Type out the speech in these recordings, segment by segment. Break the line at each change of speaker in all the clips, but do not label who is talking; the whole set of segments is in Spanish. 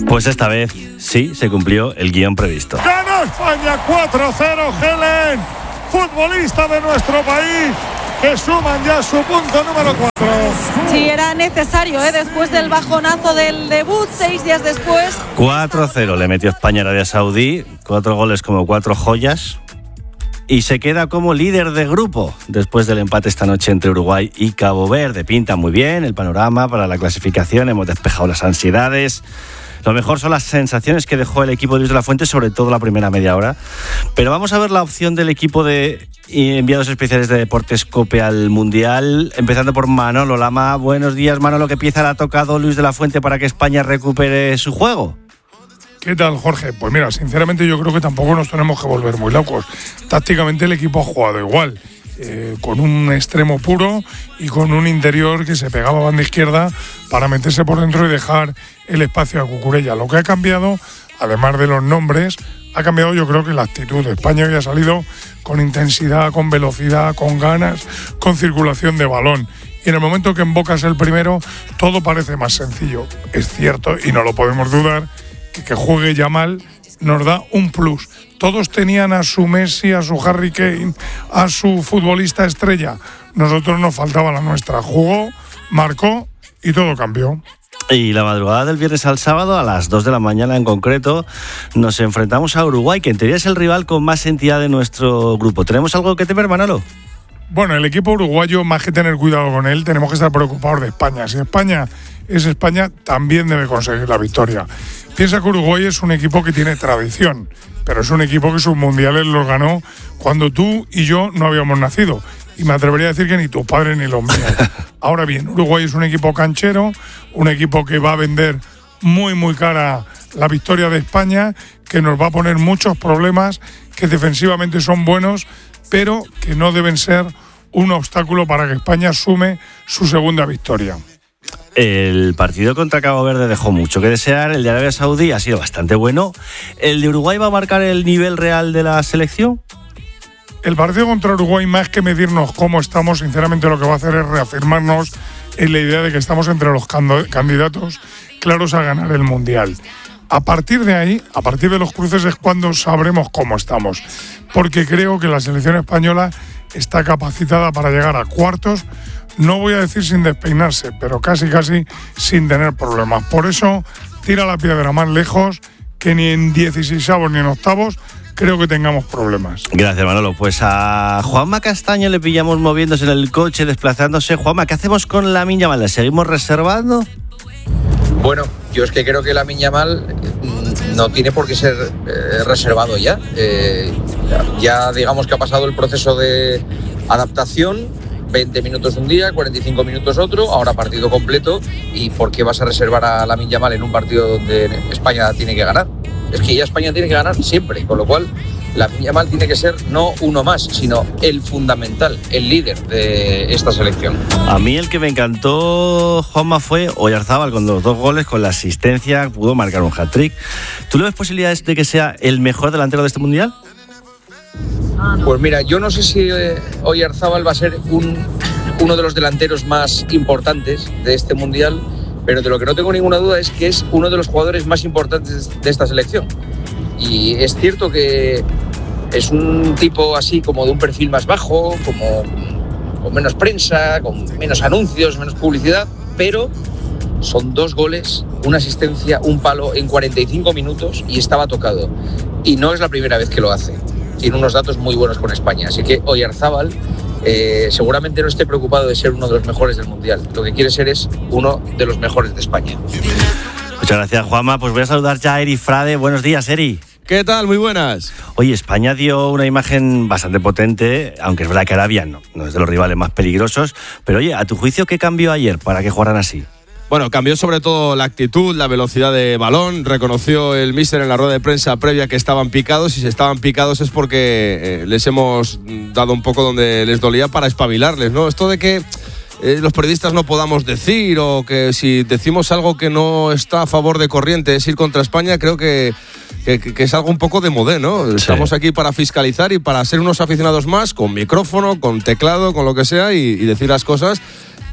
Pues esta vez sí se cumplió el guión previsto.
¡Gana España 4-0, Helen! Futbolista de nuestro país, que suman ya su punto número 4.
Sí, era necesario, después del bajonazo del debut, 6 días después.
4-0 le metió España a Arabia Saudí, 4 goles como 4 joyas. Y se queda como líder de grupo después del empate esta noche entre Uruguay y Cabo Verde. Pinta muy bien el panorama para la clasificación, hemos despejado las ansiedades. Lo mejor son las sensaciones que dejó el equipo de Luis de la Fuente, sobre todo la primera media hora. Pero vamos a ver la opción del equipo de enviados especiales de Deportes COPE al Mundial, empezando por Manolo Lama. Buenos días, Manolo. ¿Qué pieza le ha tocado Luis de la Fuente para que España recupere su juego?
¿Qué tal, Jorge? Pues mira, sinceramente yo creo que tampoco nos tenemos que volver muy locos. Tácticamente el equipo ha jugado igual, con un extremo puro y con un interior que se pegaba a banda izquierda para meterse por dentro y dejar el espacio a Cucurella. Lo que ha cambiado, además de los nombres, ha cambiado yo creo que la actitud. España había salido con intensidad, con velocidad, con ganas, con circulación de balón. Y en el momento que embocas el primero, todo parece más sencillo. Es cierto, y no lo podemos dudar, que juegue Yamal nos da un plus. Todos tenían a su Messi, a su Harry Kane, a su futbolista estrella. Nosotros nos faltaba la nuestra. Jugó, marcó y todo cambió.
Y la madrugada del viernes al sábado, a las 2 de la mañana en concreto, nos enfrentamos a Uruguay, que en teoría es el rival con más entidad de nuestro grupo. ¿Tenemos algo que temer, Manolo?
Bueno, el equipo uruguayo, más que tener cuidado con él, tenemos que estar preocupados de España. Si España es España, también debe conseguir la victoria. Piensa que Uruguay es un equipo que tiene tradición, pero es un equipo que sus mundiales los ganó cuando tú y yo no habíamos nacido. Y me atrevería a decir que ni tu padre ni los míos. Ahora bien, Uruguay es un equipo canchero, un equipo que va a vender muy, muy cara la victoria de España, que nos va a poner muchos problemas, que defensivamente son buenos, pero que no deben ser un obstáculo para que España sume su segunda victoria.
El partido contra Cabo Verde dejó mucho que desear, el de Arabia Saudí ha sido bastante bueno. ¿El de Uruguay va a marcar el nivel real de la selección?
El partido contra Uruguay, más que medirnos cómo estamos, sinceramente lo que va a hacer es reafirmarnos en la idea de que estamos entre los candidatos claros a ganar el Mundial. A partir de ahí, a partir de los cruces, es cuando sabremos cómo estamos, porque creo que la selección española está capacitada para llegar a cuartos, no voy a decir sin despeinarse, pero casi sin tener problemas. Por eso tira la piedra más lejos, que ni en 16avos ni en octavos creo que tengamos problemas.
Gracias, Manolo. Pues a Juanma Castaño le pillamos moviéndose en el coche, desplazándose. Juanma, ¿qué hacemos con Lamine Yamal? ¿La seguimos reservando?
Bueno, yo es que creo que Lamine Yamal no tiene por qué ser reservado ya. Ya digamos que ha pasado el proceso de adaptación, 20 minutos un día, 45 minutos otro, ahora partido completo. ¿Y por qué vas a reservar a Lamine Yamal en un partido donde España tiene que ganar? Es que ya España tiene que ganar siempre, con lo cual Lamine Yamal tiene que ser no uno más, sino el fundamental, el líder de esta selección.
A mí el que me encantó, Juanma, fue Oyarzábal con los 2 goles, con la asistencia, pudo marcar un hat-trick. ¿Tú le ves posibilidades de que sea el mejor delantero de este Mundial?
Pues mira, yo no sé si Oyarzábal va a ser uno de los delanteros más importantes de este Mundial, pero de lo que no tengo ninguna duda es que es uno de los jugadores más importantes de esta selección. Y es cierto que es un tipo así como de un perfil más bajo, como con menos prensa, con menos anuncios, menos publicidad, pero son 2 goles, una asistencia, un palo en 45 minutos y estaba tocado. Y no es la primera vez que lo hace. Tiene unos datos muy buenos con España. Así que Oyarzábal seguramente no esté preocupado de ser uno de los mejores del Mundial. Lo que quiere ser es uno de los mejores de España.
Muchas gracias, Juanma. Pues voy a saludar ya a Eri Frade. Buenos días, Eri.
¿Qué tal? Muy buenas.
Oye, España dio una imagen bastante potente, aunque es verdad que Arabia no es de los rivales más peligrosos. Pero oye, a tu juicio, ¿qué cambió ayer para que jugaran así?
Bueno, cambió sobre todo la actitud, la velocidad de balón. Reconoció el míster en la rueda de prensa previa que estaban picados. Y si estaban picados es porque les hemos dado un poco donde les dolía para espabilarles, ¿no? Esto de que los periodistas no podamos decir, o que si decimos algo que no está a favor de corriente es ir contra España, creo que es algo un poco de modé, ¿no? Sí. Estamos aquí para fiscalizar y para ser unos aficionados más, con micrófono, con teclado, con lo que sea, y decir las cosas.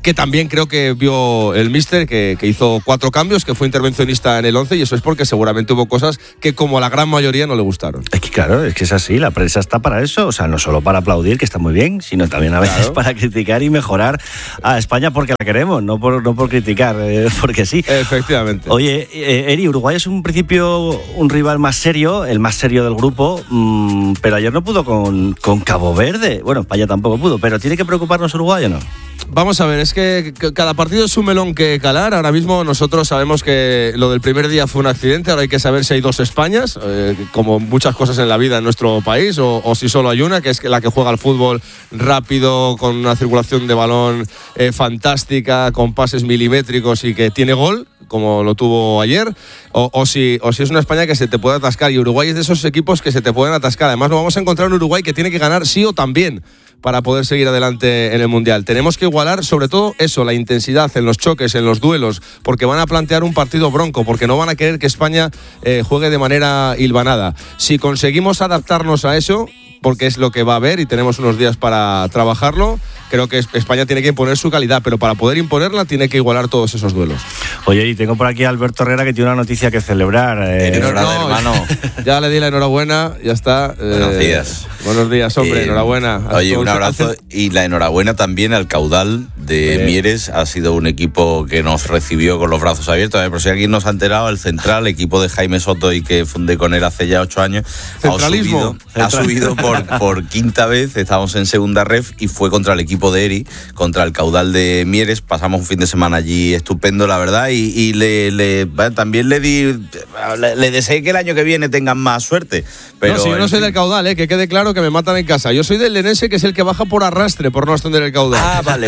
que también creo que vio el míster, que hizo 4 cambios, que fue intervencionista en el 11, y eso es porque seguramente hubo cosas que como a la gran mayoría no le gustaron.
Es que claro, es que es así, la prensa está para eso, o sea, no solo para aplaudir, que está muy bien, sino también a veces para criticar y mejorar a España porque la queremos, no por criticar, porque sí.
Efectivamente.
Oye, Eri, Uruguay es un principio un rival más serio, el más serio del grupo, pero ayer no pudo con Cabo Verde. Bueno, España tampoco pudo, pero ¿tiene que preocuparnos Uruguay o no?
Vamos a ver, es que cada partido es un melón que calar. Ahora mismo nosotros sabemos que lo del primer día fue un accidente, ahora hay que saber si hay 2 Españas, como muchas cosas en la vida en nuestro país, o si solo hay una, que es la que juega al fútbol rápido, con una circulación de balón fantástica, con pases milimétricos y que tiene gol, como lo tuvo ayer, o si es una España que se te puede atascar, y Uruguay es de esos equipos que se te pueden atascar. Además, lo vamos a encontrar en Uruguay que tiene que ganar sí o también para poder seguir adelante en el Mundial. Tenemos que igualar, sobre todo eso, la intensidad en los choques, en los duelos, porque van a plantear un partido bronco, porque no van a querer que España juegue de manera hilvanada. Si conseguimos adaptarnos a eso, porque es lo que va a haber y tenemos unos días para trabajarlo, creo que España tiene que imponer su calidad, pero para poder imponerla tiene que igualar todos esos duelos.
Oye, y tengo por aquí a Alberto Herrera, que tiene una noticia que celebrar.
Hermano. Ya le di la enhorabuena, ya está.
Buenos días.
Buenos días, hombre, enhorabuena.
Oye, un abrazo y la enhorabuena también al Caudal de Mieres. Ha sido un equipo que nos recibió con los brazos abiertos. Por si alguien nos ha enterado, el Central, equipo de Jaime Soto y que fundé con él hace ya 8 años, ha subido por quinta vez. Estábamos en segunda ref y fue contra el equipo de Eri, contra el Caudal de Mieres. Pasamos un fin de semana allí estupendo, la verdad, y también le deseé que el año que viene tengan más suerte. Pero,
no, si yo no soy del Caudal, que quede claro que me matan en casa. Yo soy del Lenense, que es el que baja por arrastre, por no ascender el Caudal.
Ah, vale.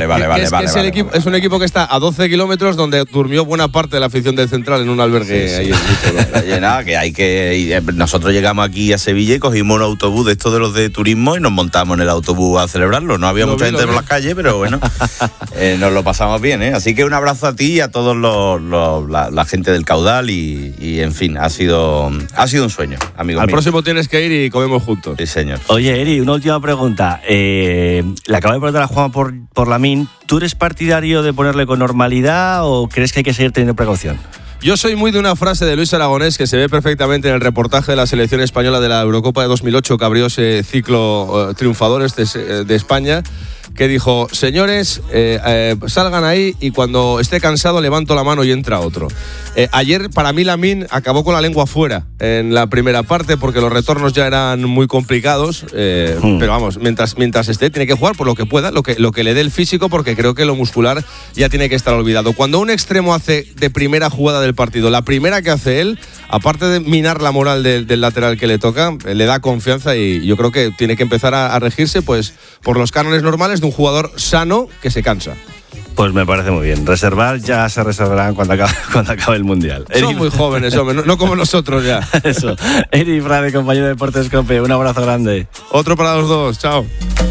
Es un equipo que está a 12 kilómetros, donde durmió buena parte de la afición del Central en un albergue ahí en
Oye, nada, que hay que... Nosotros llegamos aquí a Sevilla y cogimos un autobús de estos de los de turismo y nos montamos en el autobús a celebrarlo. No había mucha gente por las calles, pero bueno, nos lo pasamos bien, ¿eh? Así que un abrazo a ti y a todos la gente del Caudal y en fin, ha sido un sueño, amigo mío.
Al próximo tienes que ir y comemos juntos.
Sí, señor.
Oye, Eri, una última pregunta. Le acabo de preguntar a Juan por Lamine. ¿Tú eres partidario de ponerle con normalidad o crees que hay que seguir teniendo precaución?
Yo soy muy de una frase de Luis Aragonés que se ve perfectamente en el reportaje de la selección española de la Eurocopa de 2008, que abrió ese ciclo triunfadores de España, que dijo: señores, salgan ahí y cuando esté cansado levanto la mano y entra otro. Ayer para mí Lamine acabó con la lengua fuera en la primera parte porque los retornos ya eran muy complicados, pero vamos, mientras esté tiene que jugar por lo que pueda, lo que le dé el físico, porque creo que lo muscular ya tiene que estar olvidado. Cuando un extremo hace de primera jugada del partido, la primera que hace él, aparte de minar la moral del lateral que le toca, le da confianza, y yo creo que tiene que empezar a regirse pues por los cánones normales de un jugador sano que se cansa.
Pues me parece muy bien. Reservar ya se reservarán cuando acabe el Mundial.
Son muy jóvenes, hombre, no como nosotros ya.
Eso. Eri Frade, compañero de Deportes COPE, un abrazo grande.
Otro para los dos, chao.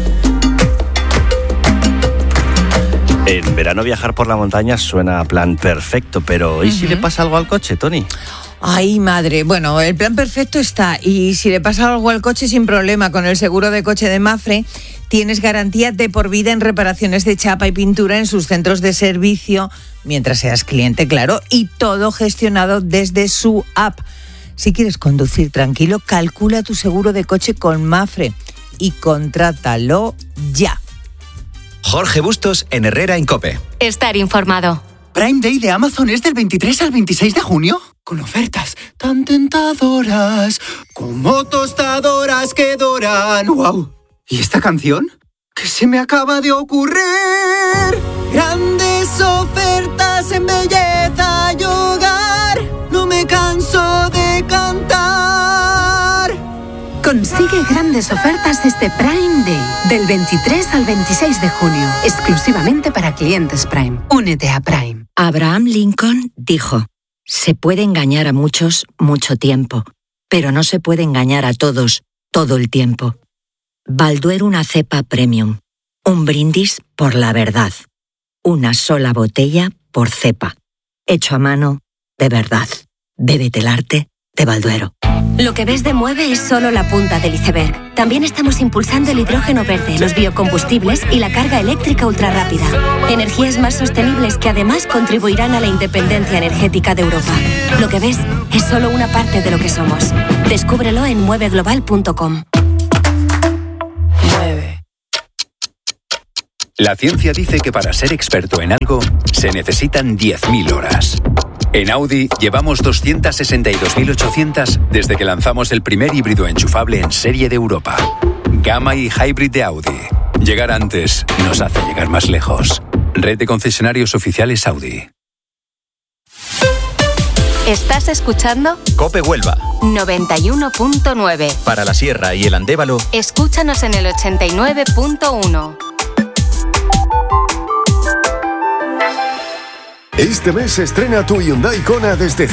En verano viajar por la montaña suena a plan perfecto, pero ¿y si le pasa algo al coche, Tony?
Ay, madre. Bueno, el plan perfecto está, y si le pasa algo al coche, sin problema. Con el seguro de coche de Mapfre tienes garantía de por vida en reparaciones de chapa y pintura en sus centros de servicio, mientras seas cliente, claro, y todo gestionado desde su app. Si quieres conducir tranquilo, calcula tu seguro de coche con Mapfre y contrátalo ya.
Jorge Bustos en Herrera en COPE.
Estar informado.
Prime Day de Amazon es del 23 al 26 de junio, con ofertas tan tentadoras como tostadoras que doran. ¡Wow! ¿Y esta canción? ¿Qué se me acaba de ocurrir? Grandes ofertas en belleza y hogar, no me canso de cantar.
Consigue grandes ofertas este Prime Day, del 23 al 26 de junio, exclusivamente para clientes Prime. Únete a Prime.
Abraham Lincoln dijo: se puede engañar a muchos mucho tiempo, pero no se puede engañar a todos todo el tiempo. Balduero, una cepa premium. Un brindis por la verdad. Una sola botella por cepa. Hecho a mano, de verdad. Bébete el arte de Balduero.
Lo que ves de Mueve es solo la punta del iceberg. También estamos impulsando el hidrógeno verde, los biocombustibles y la carga eléctrica ultrarrápida. Energías más sostenibles que además contribuirán a la independencia energética de Europa. Lo que ves es solo una parte de lo que somos. Descúbrelo en mueveglobal.com.
La ciencia dice que para ser experto en algo se necesitan 10.000 horas. En Audi llevamos 262.800 desde que lanzamos el primer híbrido enchufable en serie de Europa. Gamma y Hybrid de Audi. Llegar antes nos hace llegar más lejos. Red de concesionarios oficiales Audi.
¿Estás escuchando?
COPE Huelva.
91.9.
Para la Sierra y el Andévalo.
Escúchanos en el 89.1.
Este mes estrena tu Hyundai Kona desde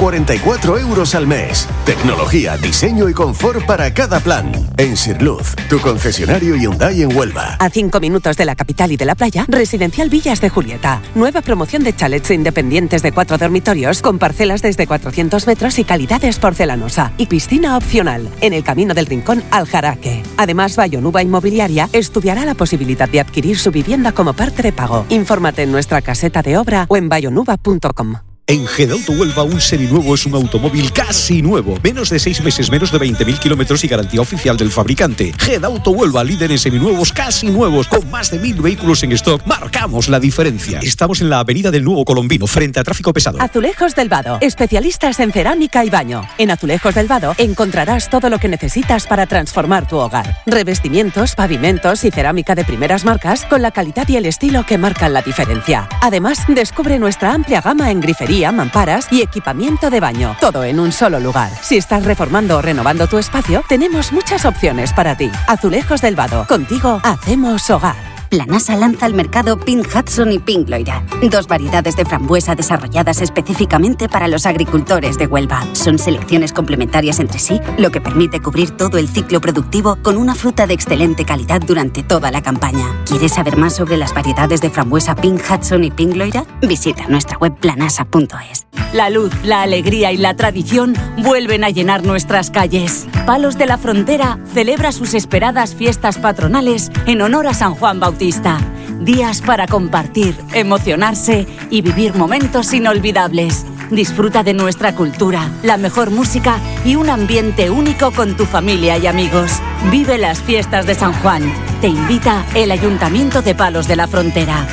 144 € al mes. Tecnología, diseño y confort para cada plan. En Sirluz, tu concesionario Hyundai en Huelva.
A 5 minutos de la capital y de la playa, Residencial Villas de Julieta. Nueva promoción de chalets independientes de 4 dormitorios con parcelas desde 400 metros y calidades porcelanosa. Y piscina opcional en el Camino del Rincón al Jaraque. Además, Bayonuba Inmobiliaria estudiará la posibilidad de adquirir su vivienda como parte de pago. Infórmate en nuestra caseta de obra o en bayonuba.com.
En Gedauto Huelva, un seminuevo es un automóvil casi nuevo. Menos de 6 meses, menos de 20.000 kilómetros y garantía oficial del fabricante. Gedauto Huelva, líder en seminuevos casi nuevos, con más de 1.000 vehículos en stock. Marcamos la diferencia. Estamos en la avenida del Nuevo Colombino, frente a tráfico pesado.
Azulejos del Vado, especialistas en cerámica y baño. En Azulejos del Vado encontrarás todo lo que necesitas para transformar tu hogar. Revestimientos, pavimentos y cerámica de primeras marcas con la calidad y el estilo que marcan la diferencia. Además, descubre nuestra amplia gama en grifería, mamparas y equipamiento de baño. Todo en un solo lugar. Si estás reformando o renovando tu espacio, tenemos muchas opciones para ti. Azulejos del Vado. Contigo hacemos hogar.
Planasa lanza al mercado Pink Hudson y Pink Loira, 2 variedades de frambuesa desarrolladas específicamente para los agricultores de Huelva. Son selecciones complementarias entre sí, lo que permite cubrir todo el ciclo productivo con una fruta de excelente calidad durante toda la campaña. ¿Quieres saber más sobre las variedades de frambuesa Pink Hudson y Pink Loira? Visita nuestra web planasa.es.
La luz, la alegría y la tradición vuelven a llenar nuestras calles. Palos de la Frontera celebra sus esperadas fiestas patronales en honor a San Juan Bautista. Días para compartir, emocionarse y vivir momentos inolvidables. Disfruta de nuestra cultura, la mejor música y un ambiente único con tu familia y amigos. Vive las fiestas de San Juan. Te invita el Ayuntamiento de Palos de la Frontera.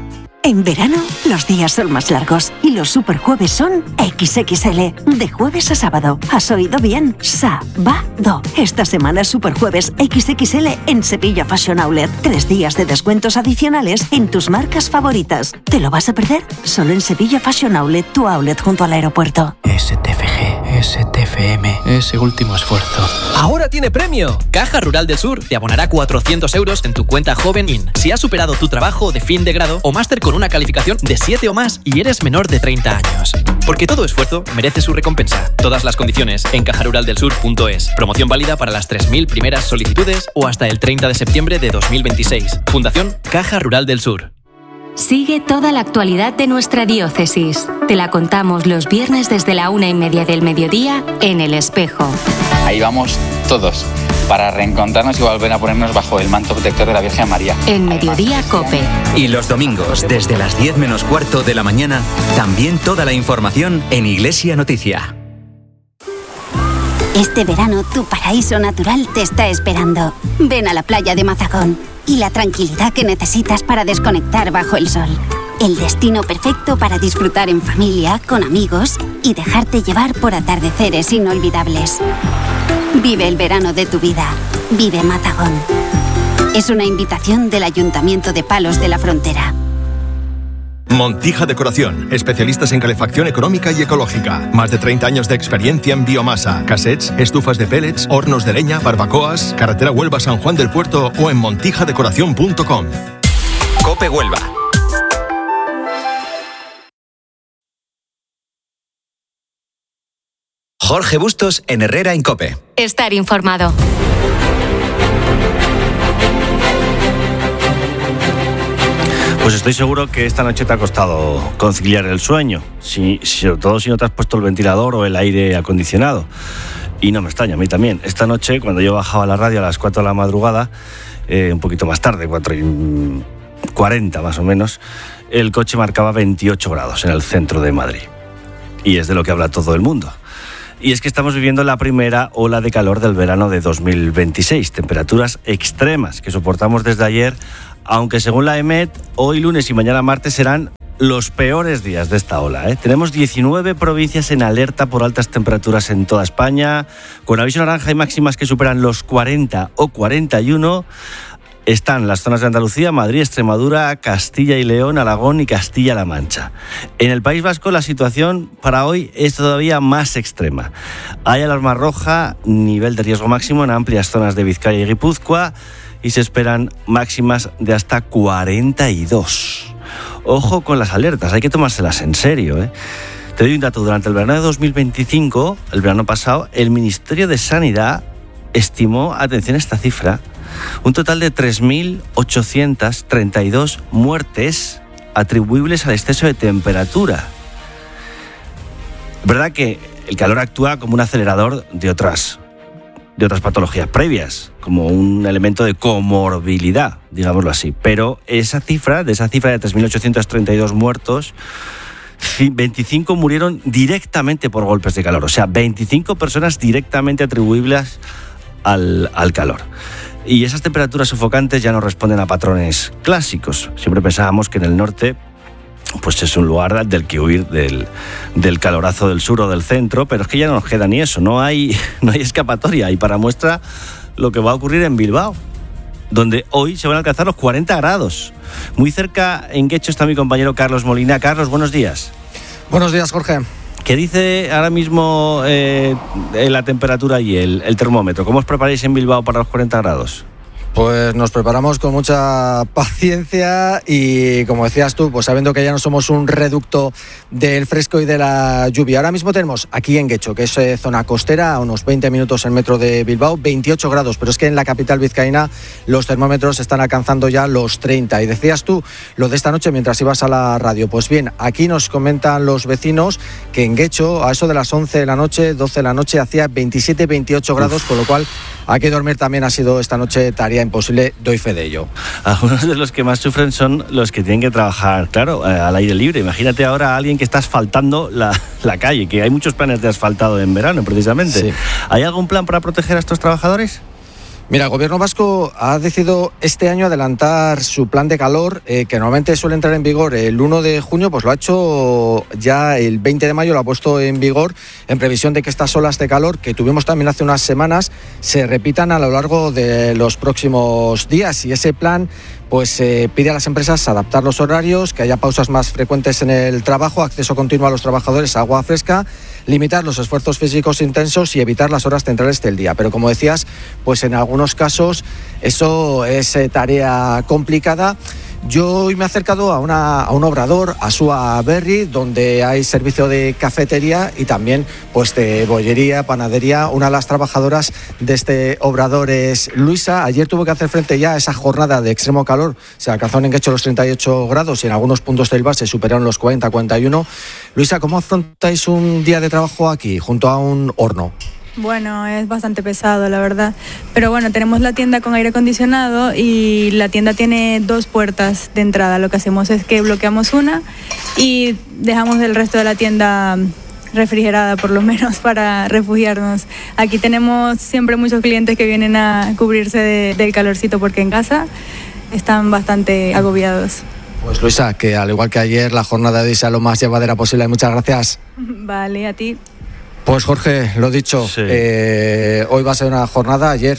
En verano, los días son más largos y los superjueves son XXL, de jueves a sábado. ¿Has oído bien? Sábado. Esta semana es superjueves XXL en Sevilla Fashion Outlet. 3 días de descuentos adicionales en tus marcas favoritas. ¿Te lo vas a perder? Solo en Sevilla Fashion Outlet, tu outlet junto al aeropuerto.
STFG, STFM, ese último esfuerzo.
Ahora tiene premio. Caja Rural del Sur te abonará 400 € en tu cuenta Joven In. Si has superado tu trabajo de fin de grado o máster con una calificación de 7 o más y eres menor de 30 años. Porque todo esfuerzo merece su recompensa. Todas las condiciones en cajaruraldelsur.es. Promoción válida para las 3.000 primeras solicitudes o hasta el 30 de septiembre de 2026. Fundación Caja Rural del Sur.
Sigue toda la actualidad de nuestra diócesis. Te la contamos los viernes desde la 1:30 del mediodía en El Espejo.
Ahí vamos todos, para reencontrarnos y volver a ponernos bajo el manto protector de la Virgen María.
En Mediodía COPE.
Y los domingos, desde las 10 menos cuarto de la mañana, también toda la información en Iglesia Noticia.
Este verano tu paraíso natural te está esperando. Ven a la playa de Mazagón y la tranquilidad que necesitas para desconectar bajo el sol. El destino perfecto para disfrutar en familia, con amigos y dejarte llevar por atardeceres inolvidables. Vive el verano de tu vida. Vive Mazagón. Es una invitación del Ayuntamiento de Palos de la Frontera.
Montija Decoración, especialistas en calefacción económica y ecológica. Más de 30 años de experiencia en biomasa, cassettes, estufas de pellets, hornos de leña, barbacoas, carretera Huelva San Juan del Puerto o en montijadecoración.com.
COPE Huelva. Jorge Bustos en Herrera en COPE.
Estar informado.
Pues estoy seguro que esta noche te ha costado conciliar el sueño, sobre todo si no te has puesto el ventilador o el aire acondicionado. Y no me extraña, a mí también. Esta noche, cuando yo bajaba a la radio a las 4 de la madrugada, un poquito más tarde, 4:40 más o menos, el coche marcaba 28 grados en el centro de Madrid. Y es de lo que habla todo el mundo. Y es que estamos viviendo la primera ola de calor del verano de 2026. Temperaturas extremas que soportamos desde ayer, aunque según la EMET, hoy lunes y mañana martes serán los peores días de esta ola, ¿eh? Tenemos 19 provincias en alerta por altas temperaturas en toda España, con aviso naranja y máximas que superan los 40 o 41. Están las zonas de Andalucía, Madrid, Extremadura, Castilla y León, Aragón y Castilla-La Mancha. En el País Vasco la situación para hoy es todavía más extrema. Hay alarma roja, nivel de riesgo máximo en amplias zonas de Vizcaya y Guipúzcoa y se esperan máximas de hasta 42. Ojo con las alertas, hay que tomárselas en serio, ¿eh? Te doy un dato, durante el verano de 2025, el verano pasado, el Ministerio de Sanidad estimó, atención a esta cifra, un total de 3.832 muertes atribuibles al exceso de temperatura. ¿Verdad que el calor actúa como un acelerador de otras patologías previas, como un elemento de comorbilidad, digámoslo así? Pero de esa cifra de 3.832 muertos, 25 murieron directamente por golpes de calor. O sea, 25 personas directamente atribuibles al calor. Y esas temperaturas sofocantes ya no responden a patrones clásicos. Siempre pensábamos que en el norte pues es un lugar del que huir del calorazo del sur o del centro, pero es que ya no nos queda ni eso, no hay escapatoria. Y para muestra lo que va a ocurrir en Bilbao, donde hoy se van a alcanzar los 40 grados. Muy cerca, en Guecho, está mi compañero Carlos Molina. Carlos, buenos días.
Buenos días, Jorge.
¿Qué dice ahora mismo la temperatura y el termómetro? ¿Cómo os preparáis en Bilbao para los 40 grados?
Pues nos preparamos con mucha paciencia y, como decías tú, pues sabiendo que ya no somos un reducto del fresco y de la lluvia. Ahora mismo tenemos aquí en Guecho, que es zona costera, a unos 20 minutos en metro de Bilbao, 28 grados, pero es que en la capital vizcaína los termómetros están alcanzando ya los 30. Y decías tú lo de esta noche mientras ibas a la radio. Pues bien, aquí nos comentan los vecinos que en Guecho, a eso de las 11 de la noche, 12 de la noche, hacía 27, 28 grados, con lo cual aquí dormir también ha sido esta noche tarea imposible, doy fe de ello.
Algunos de los que más sufren son los que tienen que trabajar, claro, al aire libre. Imagínate ahora a alguien que está asfaltando la calle, que hay muchos planes de asfaltado en verano, precisamente. Sí. ¿Hay algún plan para proteger a estos trabajadores?
Mira, el gobierno vasco ha decidido este año adelantar su plan de calor, que normalmente suele entrar en vigor el 1 de junio, pues lo ha hecho ya el 20 de mayo, lo ha puesto en vigor en previsión de que estas olas de calor que tuvimos también hace unas semanas se repitan a lo largo de los próximos días. Y ese plan pues pide a las empresas adaptar los horarios, que haya pausas más frecuentes en el trabajo, acceso continuo a los trabajadores a agua fresca, limitar los esfuerzos físicos intensos y evitar las horas centrales del día. Pero como decías, pues en algunos casos eso es tarea complicada. Yo hoy me he acercado a un obrador, a Sua Berry, donde hay servicio de cafetería y también pues de bollería, panadería. Una de las trabajadoras de este obrador es Luisa. Ayer tuvo que hacer frente ya a esa jornada de extremo calor. Se alcanzaron en Guecho los 38 grados y en algunos puntos del valle se superaron los 40, 41. Luisa, ¿cómo afrontáis un día de trabajo aquí, junto a un horno?
Bueno, es bastante pesado, la verdad. Pero bueno, tenemos la tienda con aire acondicionado y la tienda tiene 2 puertas de entrada. Lo que hacemos es que bloqueamos una y dejamos el resto de la tienda refrigerada, por lo menos, para refugiarnos. Aquí tenemos siempre muchos clientes que vienen a cubrirse del calorcito porque en casa están bastante agobiados.
Pues Luisa, que al igual que ayer, la jornada de hoy sea lo más llevadera posible. Muchas gracias.
Vale, a ti.
Pues Jorge, lo dicho, sí. Hoy va a ser una jornada, ayer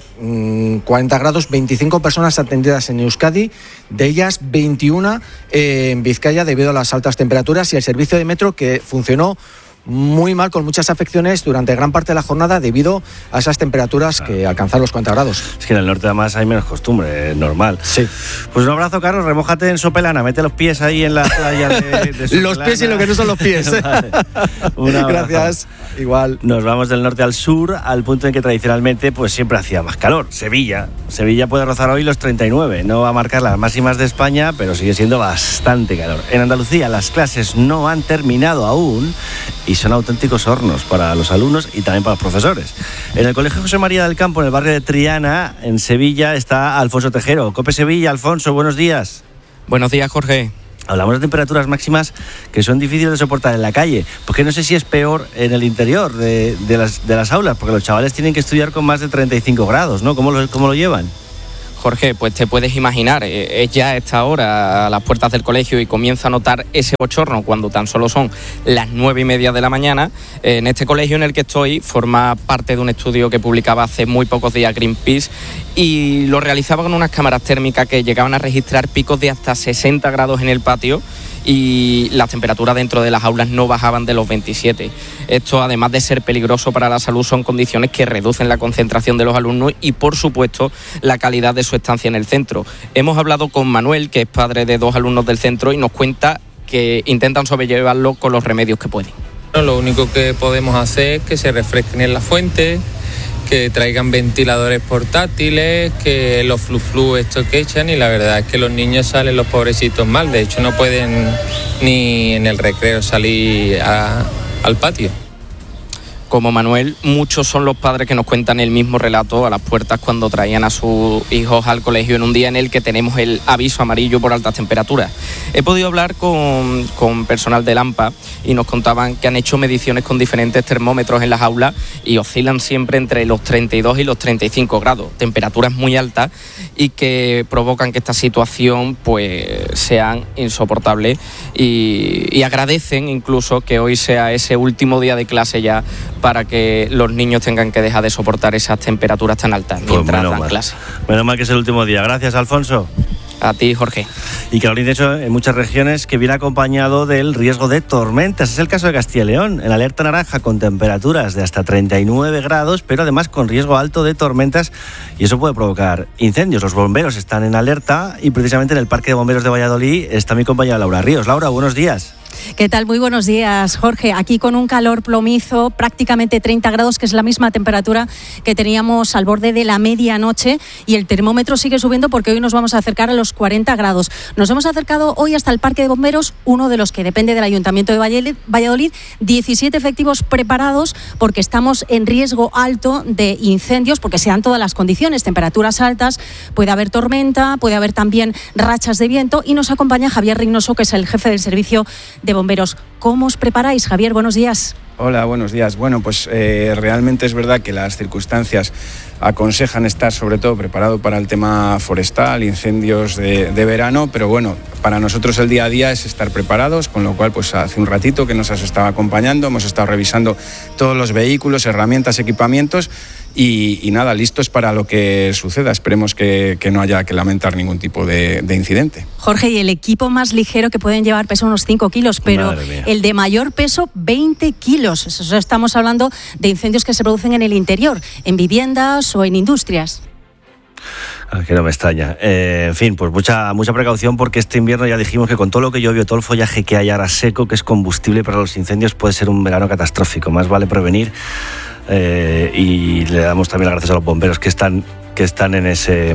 40 grados, 25 personas atendidas en Euskadi, de ellas 21 en Vizcaya debido a las altas temperaturas y el servicio de metro que funcionó muy mal, con muchas afecciones durante gran parte de la jornada debido a esas temperaturas que alcanzan los 40 grados.
Es que en el norte además hay menos costumbre, normal.
Sí.
Pues un abrazo, Carlos, remójate en Sopelana, mete los pies ahí en la playa de Sopelana.
Los pies y lo que no son los pies. Vale. Gracias, igual.
Nos vamos del norte al sur, al punto en que tradicionalmente pues siempre hacía más calor. Sevilla puede rozar hoy los 39, no va a marcar las máximas de España, pero sigue siendo bastante calor. En Andalucía las clases no han terminado aún y y son auténticos hornos para los alumnos y también para los profesores. En el Colegio José María del Campo, en el barrio de Triana, en Sevilla, está Alfonso Tejero. COPE Sevilla, Alfonso, buenos días.
Buenos días, Jorge.
Hablamos de temperaturas máximas que son difíciles de soportar en la calle, porque no sé si es peor en el interior de las aulas, porque los chavales tienen que estudiar con más de 35 grados, ¿no? ¿Cómo lo llevan?
Jorge, pues te puedes imaginar, es ya a esta hora a las puertas del colegio y comienza a notar ese bochorno cuando tan solo son las 9:30 de la mañana. En este colegio en el que estoy forma parte de un estudio que publicaba hace muy pocos días Greenpeace y lo realizaba con unas cámaras térmicas que llegaban a registrar picos de hasta 60 grados en el patio y las temperaturas dentro de las aulas no bajaban de los 27. Esto, además de ser peligroso para la salud, son condiciones que reducen la concentración de los alumnos y, por supuesto, la calidad de su estancia en el centro. Hemos hablado con Manuel, que es padre de 2 alumnos del centro, y nos cuenta que intentan sobrellevarlo con los remedios que pueden.
Lo único que podemos hacer es que se refresquen en la fuente, que traigan ventiladores portátiles, que los flu estos que echan, y la verdad es que los niños salen los pobrecitos mal, de hecho no pueden ni en el recreo salir al patio.
Como Manuel, muchos son los padres que nos cuentan el mismo relato a las puertas cuando traían a sus hijos al colegio en un día en el que tenemos el aviso amarillo por altas temperaturas. He podido hablar con personal del AMPA y nos contaban que han hecho mediciones con diferentes termómetros en las aulas y oscilan siempre entre los 32 y los 35 grados, temperaturas muy altas y que provocan que esta situación pues sean insoportables y agradecen incluso que hoy sea ese último día de clase ya para que los niños tengan que dejar de soportar esas temperaturas tan altas mientras dan clase.
Menos mal que es el último día. Gracias, Alfonso.
A ti, Jorge.
Y calor intenso en muchas regiones que viene acompañado del riesgo de tormentas. Es el caso de Castilla y León, en alerta naranja con temperaturas de hasta 39 grados, pero además con riesgo alto de tormentas y eso puede provocar incendios. Los bomberos están en alerta y precisamente en el Parque de Bomberos de Valladolid está mi compañera Laura Ríos. Laura, buenos días.
¿Qué tal? Muy buenos días, Jorge. Aquí con un calor plomizo, prácticamente 30 grados, que es la misma temperatura que teníamos al borde de la medianoche, y el termómetro sigue subiendo porque hoy nos vamos a acercar a los 40 grados. Nos hemos acercado hoy hasta el Parque de Bomberos, uno de los que depende del Ayuntamiento de Valladolid, 17 efectivos preparados porque estamos en riesgo alto de incendios, porque se dan todas las condiciones, temperaturas altas, puede haber tormenta, puede haber también rachas de viento, y nos acompaña Javier Reynoso, que es el jefe del servicio de bomberos. ¿Cómo os preparáis, Javier? Buenos días.
Hola, buenos días. Bueno, pues realmente es verdad que las circunstancias aconsejan estar sobre todo preparado para el tema forestal, incendios de verano, pero bueno, para nosotros el día a día es estar preparados, con lo cual pues hace un ratito que nos has estado acompañando, hemos estado revisando todos los vehículos, herramientas, equipamientos y nada, listos para lo que suceda. Esperemos que no haya que lamentar ningún tipo de incidente.
Jorge, y el equipo más ligero que pueden llevar pesa unos 5 kilos, pero el de mayor peso 20 kilos. Eso estamos hablando de incendios que se producen en el interior, en viviendas o en industrias.
Que no me extraña. En fin, pues mucha precaución, porque este invierno ya dijimos que con todo lo que llovió, todo el follaje que hay ahora seco, que es combustible para los incendios, puede ser un verano catastrófico. Más vale prevenir. Y le damos también las gracias a los bomberos que están en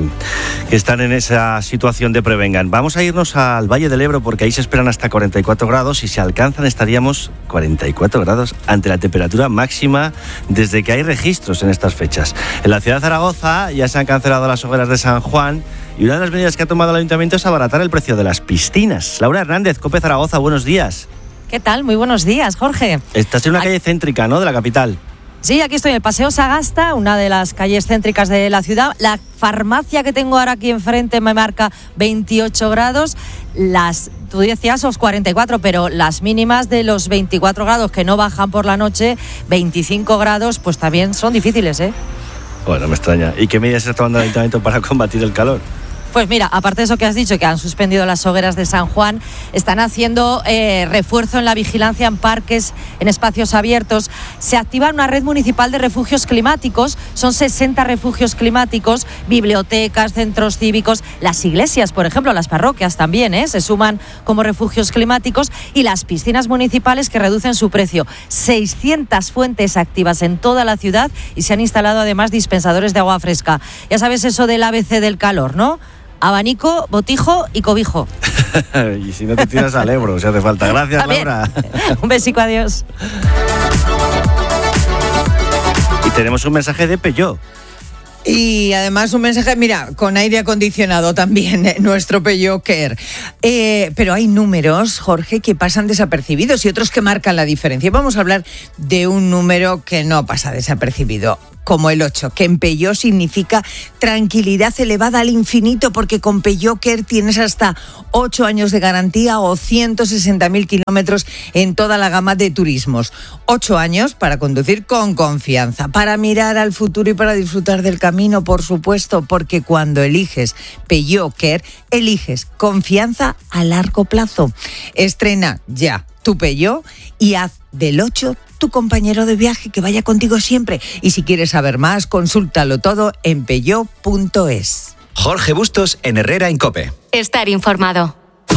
esa situación de prevengan. Vamos a irnos al Valle del Ebro, porque ahí se esperan hasta 44 grados y si alcanzan estaríamos 44 grados ante la temperatura máxima desde que hay registros en estas fechas. En la ciudad de Zaragoza ya se han cancelado las hogueras de San Juan y una de las medidas que ha tomado el Ayuntamiento es abaratar el precio de las piscinas. Laura Hernández, COPE Zaragoza, buenos días.
¿Qué tal? Muy buenos días, Jorge.
Estás en una calle céntrica, ¿no?, de la capital.
Sí, aquí estoy en el Paseo Sagasta, una de las calles céntricas de la ciudad. La farmacia que tengo ahora aquí enfrente me marca 28 grados. Tú decías los 44, pero las mínimas de los 24 grados que no bajan por la noche, 25 grados, pues también son difíciles, ¿eh?
Bueno, me extraña. ¿Y qué medidas está tomando el Ayuntamiento para combatir el calor?
Pues mira, aparte de eso que has dicho, que han suspendido las hogueras de San Juan, están haciendo refuerzo en la vigilancia en parques, en espacios abiertos. Se activa una red municipal de refugios climáticos, son 60 refugios climáticos, bibliotecas, centros cívicos, las iglesias, por ejemplo, las parroquias también, se suman como refugios climáticos, y las piscinas municipales que reducen su precio. 600 fuentes activas en toda la ciudad y se han instalado además dispensadores de agua fresca. Ya sabes eso del ABC del calor, ¿no? abanico, botijo y cobijo.
Y si no te tiras al Ebro, si hace falta. Gracias, Laura.
Un besico, adiós.
Y tenemos un mensaje de Peugeot.
Y además un mensaje, mira, con aire acondicionado también, nuestro Peugeot Care. Pero hay números, Jorge, que pasan desapercibidos y otros que marcan la diferencia. Vamos a hablar de un número que no pasa desapercibido, como el 8, que en Peugeot significa tranquilidad elevada al infinito, porque con Peugeot Care tienes hasta 8 años de garantía o 160.000 kilómetros en toda la gama de turismos. 8 años para conducir con confianza, para mirar al futuro y para disfrutar del camino, por supuesto, porque cuando eliges Peugeot Care, eliges confianza a largo plazo. Estrena ya tu Peugeot y haz del 8 tu compañero de viaje que vaya contigo siempre. Y si quieres saber más, consúltalo todo en peugeot.es.
Jorge Bustos en Herrera en COPE.
Estar informado.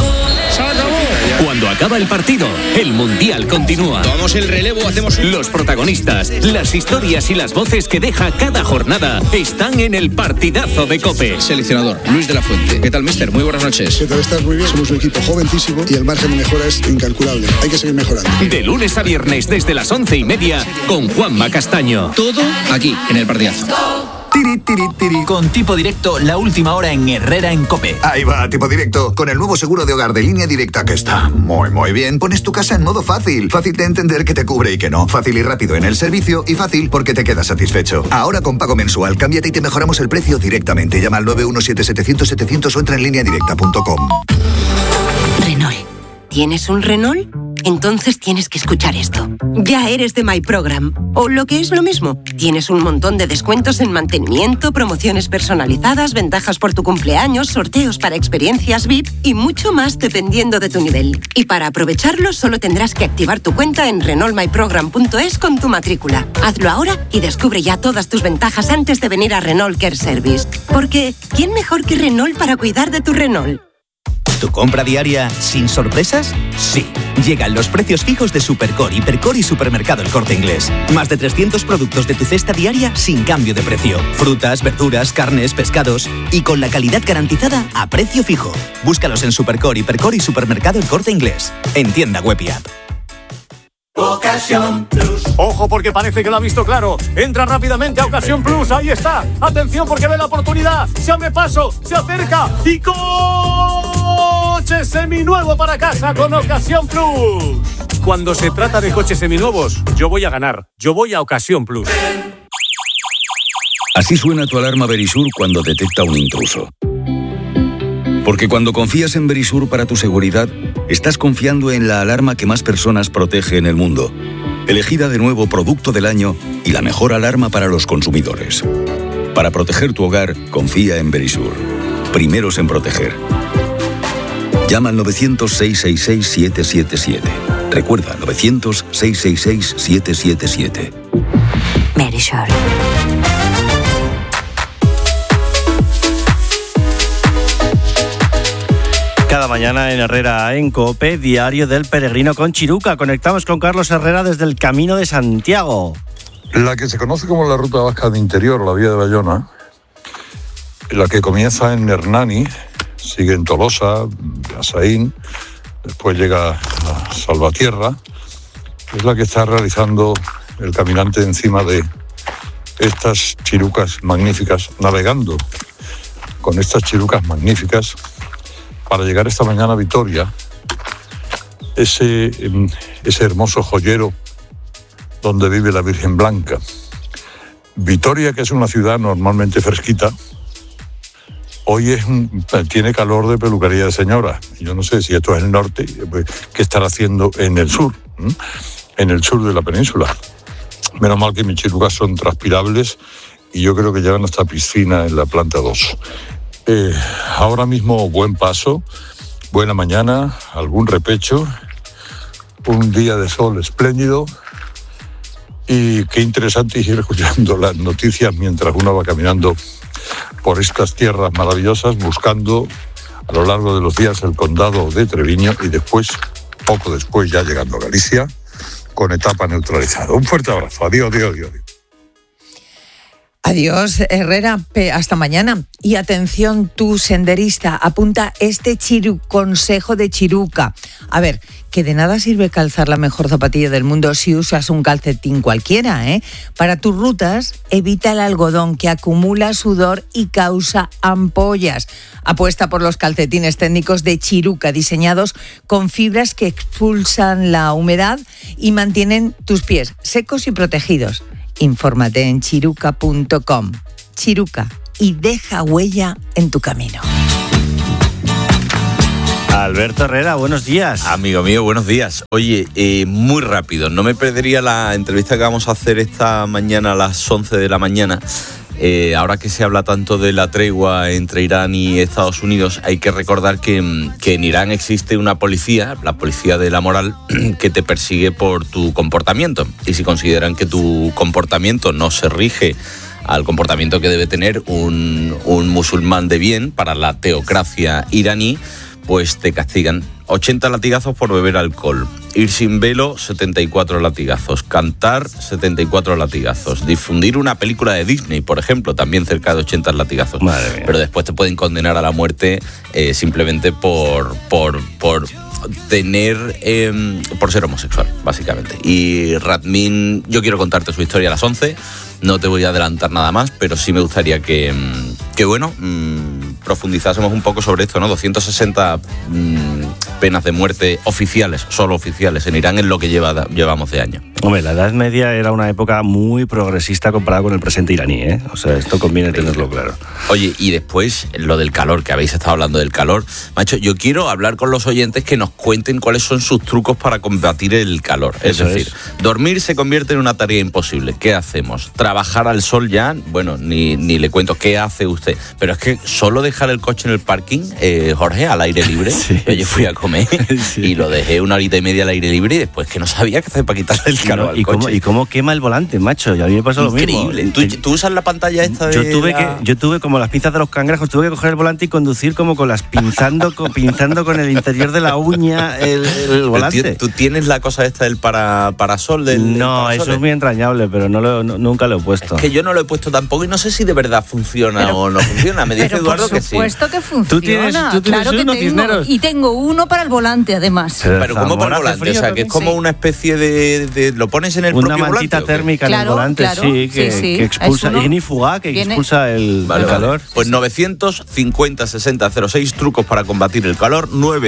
Cuando acaba el partido, el Mundial continúa. Tomamos el relevo, hacemos los protagonistas, las historias y las voces que deja cada jornada están en el partidazo de COPE.
Seleccionador, Luis de la Fuente. ¿Qué tal, mister? Muy buenas noches.
¿Qué tal? Estás muy bien. Somos un equipo jovencísimo y el margen de mejora es incalculable. Hay que seguir mejorando.
De lunes a viernes desde las 11:30 con Juanma Castaño.
Todo aquí, en el partidazo.
Tiri, tiri, tiri. Con Tipo Directo, la última hora en Herrera en COPE.
Ahí va, Tipo Directo. Con el nuevo seguro de hogar de Línea Directa, que está muy bien. Pones tu casa en modo fácil. Fácil de entender que te cubre y que no. Fácil y rápido en el servicio y fácil porque te quedas satisfecho. Ahora con pago mensual, cámbiate y te mejoramos el precio directamente. Llama al 917-700-700 o entra en lineadirecta.com.
Renault. ¿Tienes un Renault? Entonces tienes que escuchar esto. Ya eres de My Program. O lo que es lo mismo, tienes un montón de descuentos en mantenimiento, promociones personalizadas, ventajas por tu cumpleaños, sorteos para experiencias VIP y mucho más dependiendo de tu nivel. Y para aprovecharlo solo tendrás que activar tu cuenta en renaultmyprogram.es con tu matrícula. Hazlo ahora y descubre ya todas tus ventajas antes de venir a Renault Care Service. Porque, ¿quién mejor que Renault para cuidar de tu Renault?
¿Tu compra diaria sin sorpresas? Sí. Llegan los precios fijos de Supercore, Hipercore y Supermercado El Corte Inglés. Más de 300 productos de tu cesta diaria sin cambio de precio. Frutas, verduras, carnes, pescados y con la calidad garantizada a precio fijo. Búscalos en Supercore, Hipercore y Supermercado El Corte Inglés. En tienda web y app.
Ocasión Plus. Ojo porque parece que lo ha visto claro. Entra rápidamente a Ocasión Plus. Ahí está. Atención porque ve la oportunidad. Se abre paso, se acerca y coche seminuevo para casa con Ocasión Plus. Cuando se trata de coches seminuevos, yo voy a ganar. Yo voy a Ocasión Plus.
Así suena tu alarma Verisur cuando detecta un intruso. Porque cuando confías en Verisur para tu seguridad, estás confiando en la alarma que más personas protege en el mundo. Elegida de nuevo Producto del Año y la mejor alarma para los consumidores. Para proteger tu hogar, confía en Verisur. Primeros en proteger. Llama al 900-666-777. Recuerda, 900-666-777.
Verisur.
Cada mañana en Herrera en COPE, diario del peregrino con Chiruca. Conectamos con Carlos Herrera desde el Camino de Santiago.
La que se conoce como la Ruta Vasca de Interior, la Vía de Bayona, la que comienza en Hernani, sigue en Tolosa, Asaín, después llega a Salvatierra, es la que está realizando el caminante encima de estas chirucas magníficas, navegando con estas chirucas magníficas, para llegar esta mañana a Vitoria, ese hermoso joyero donde vive la Virgen Blanca. Vitoria, que es una ciudad normalmente fresquita, hoy tiene calor de peluquería de señora. Yo no sé si esto es el norte, ¿qué estará haciendo en el sur? En el sur de la península. Menos mal que mis chirucas son transpirables y yo creo que llevan hasta piscina en la planta 2. Ahora mismo buen paso, buena mañana, algún repecho, un día de sol espléndido y qué interesante ir escuchando las noticias mientras uno va caminando por estas tierras maravillosas, buscando a lo largo de los días el condado de Treviño y después, poco después, ya llegando a Galicia con etapa neutralizada. Un fuerte abrazo, adiós.
Adiós, Herrera. Hasta mañana. Y atención, tú, senderista, apunta este consejo de Chiruca. A ver, que de nada sirve calzar la mejor zapatilla del mundo si usas un calcetín cualquiera, ¿eh? Para tus rutas, evita el algodón que acumula sudor y causa ampollas. Apuesta por los calcetines técnicos de Chiruca, diseñados con fibras que expulsan la humedad y mantienen tus pies secos y protegidos. Infórmate en chiruca.com. Chiruca, y deja huella en tu camino.
Alberto Herrera, buenos días.
Amigo mío, buenos días. Oye, muy rápido, no me perdería la entrevista que vamos a hacer esta mañana a las 11 de la mañana. Ahora que se habla tanto de la tregua entre Irán y Estados Unidos, hay que recordar que en Irán existe una policía, la policía de la moral, que te persigue por tu comportamiento. Y si consideran que tu comportamiento no se rige al comportamiento que debe tener un musulmán de bien para la teocracia iraní, pues te castigan. 80 latigazos por beber alcohol, ir sin velo, 74 latigazos, cantar, 74 latigazos, difundir una película de Disney, por ejemplo, también cerca de 80 latigazos.
Madre mía.
Pero después te pueden condenar a la muerte simplemente por ser homosexual, básicamente. Y Radmin, yo quiero contarte su historia a las 11, no te voy a adelantar nada más, pero sí me gustaría que profundizásemos un poco sobre esto, ¿no? 260 penas de muerte oficiales, solo oficiales en Irán, es lo que llevamos de año.
Hombre, la Edad Media era una época muy progresista comparada con el presente iraní, ¿eh? O sea, esto conviene tenerlo claro.
Oye, y después lo del calor, que habéis estado hablando del calor. Macho, yo quiero hablar con los oyentes que nos cuenten cuáles son sus trucos para combatir el calor. Es decir, dormir se convierte en una tarea imposible. ¿Qué hacemos? ¿Trabajar al sol ya? Bueno, ni le cuento qué hace usted. Pero es que solo dejar el coche en el parking, Jorge, al aire libre. Sí. Yo fui a comer y lo dejé una horita y media al aire libre y después que no sabía qué hacer para quitarle el calor al coche.
¿Y cómo quema el volante, macho? Y a mí me pasa lo mismo.
Increíble. ¿Tú usas la pantalla esta de
Yo tuve como las pinzas de los cangrejos, tuve que coger el volante y conducir como con las pinzando con el interior de la uña el volante.
¿Tú tienes la cosa esta del parasol?
No, eso es muy entrañable, pero nunca lo he puesto.
Es que yo no lo he puesto tampoco y no sé si de verdad funciona o no funciona. Me dice Eduardo que sí.
Por supuesto que funciona.
¿Tú tienes
claro que
uno,
tengo.
Cisneros?
Y tengo uno para el volante, además.
Pero ¿cómo para el volante? O sea, que es como una especie de lo pones en el propio volante.
Una mantita térmica en el volante, que expulsa. Ignífuga, que expulsa el calor.
Pues 950-60-06, trucos para combatir el calor,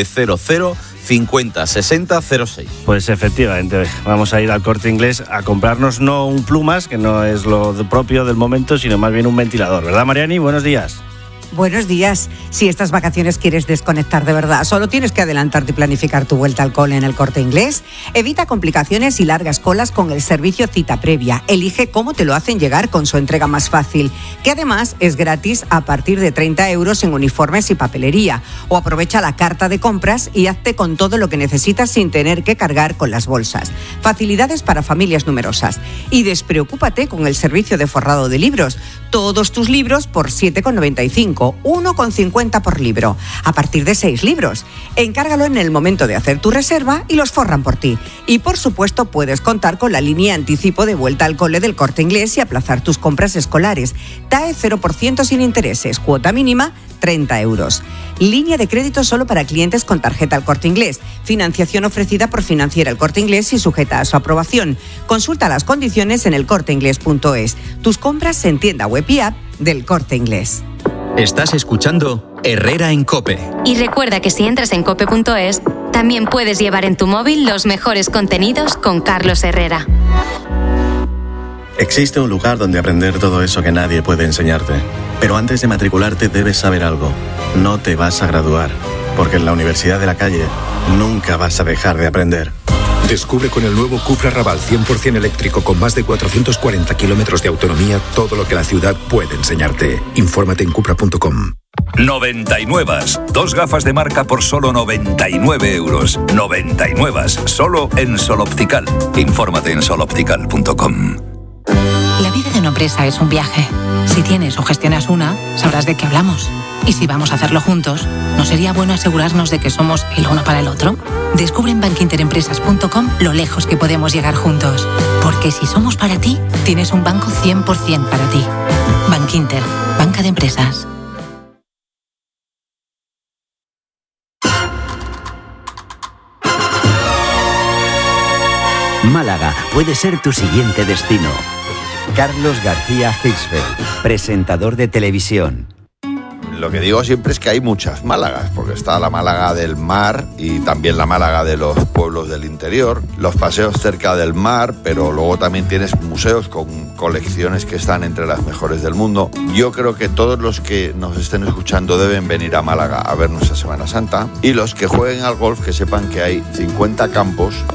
900-50-60-06.
Pues efectivamente, vamos a ir al Corte Inglés a comprarnos no un plumas, que no es lo propio del momento, sino más bien un ventilador. ¿Verdad, Mariani? Buenos días.
Buenos días. Si estas vacaciones quieres desconectar de verdad, solo tienes que adelantarte y planificar tu vuelta al cole en el Corte Inglés. Evita complicaciones y largas colas con el servicio cita previa. Elige cómo te lo hacen llegar con su entrega más fácil, que además es gratis a partir de 30 € en uniformes y papelería. O aprovecha la carta de compras y hazte con todo lo que necesitas sin tener que cargar con las bolsas. Facilidades para familias numerosas. Y despreocúpate con el servicio de forrado de libros. Todos tus libros por 7,95. 1,50 por libro, a partir de 6 libros. Encárgalo en el momento de hacer tu reserva y los forran por ti. Y por supuesto puedes contar con la línea anticipo de vuelta al cole del Corte Inglés y aplazar tus compras escolares. TAE 0% sin intereses, cuota mínima 30 €. Línea de crédito solo para clientes con tarjeta al Corte Inglés. Financiación ofrecida por Financiera El Corte Inglés y sujeta a su aprobación. Consulta las condiciones en elcorteinglés.es. Tus compras en tienda web y app del Corte Inglés.
Estás escuchando Herrera en COPE.
Y recuerda que si entras en cope.es, también puedes llevar en tu móvil los mejores contenidos con Carlos Herrera.
Existe un lugar donde aprender todo eso que nadie puede enseñarte. Pero antes de matricularte debes saber algo. No te vas a graduar, porque en la Universidad de la Calle nunca vas a dejar de aprender.
Descubre con el nuevo Cupra Raval 100% eléctrico con más de 440 kilómetros de autonomía todo lo que la ciudad puede enseñarte. Infórmate en cupra.com.
99. Dos gafas de marca por solo 99 €. 99. Solo en Sol Optical. Infórmate en soloptical.com.
La vida de novia
empresa es un viaje. Si tienes o gestionas una, sabrás de qué hablamos. Y si vamos a hacerlo juntos, ¿no sería bueno asegurarnos de que somos el uno para el otro? Descubre en bankinterempresas.com lo lejos que podemos llegar juntos. Porque si somos para ti, tienes un banco 100% para ti. Bankinter, banca de empresas.
Málaga puede ser tu siguiente destino. Carlos García Hirschfeld, presentador de televisión.
Lo que digo siempre es que hay muchas Málagas, porque está la Málaga del mar y también la Málaga de los pueblos del interior, los paseos cerca del mar, pero luego también tienes museos con colecciones que están entre las mejores del mundo. Yo creo que todos los que nos estén escuchando deben venir a Málaga a ver nuestra Semana Santa, y los que jueguen al golf que sepan que hay 50 campos